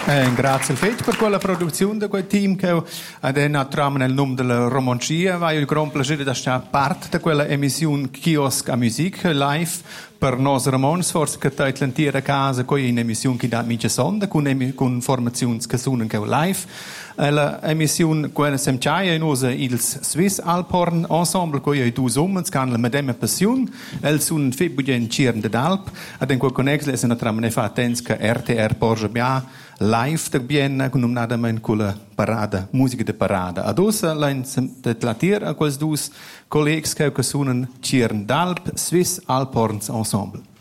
Grazie al Fetch per quella produzione di quel team che tramite il nome della romancia va il gran piacere di essere parte di quella emissione Kiosk a Music live per noi Ramons, forse che teit l'intera casa con un'emissione che dà mica sonda con formazioni che sono anche live. L'emissione quella semciaia in usa il Swiss Alphorn Ensemble con i due uomini che hanno la medesima passione, el sono febbuia in Cirn d'Alp, ed in quel connesso sono tramite fatens che RTR Porge Bia live da Bienna con un quella parada, musica de parada. Ad ossa l'in de tlatir a quels dus collegs che sono Cirn d'Alp Swiss Alphorns Ensemble.